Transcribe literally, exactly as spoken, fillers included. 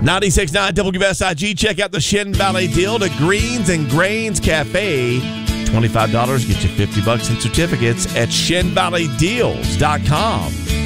ninety-six point nine W S I G. Check out the Shin Valley deal to Greens and Grains Cafe. twenty-five dollars, get you fifty bucks in certificates at shin valley deals dot com.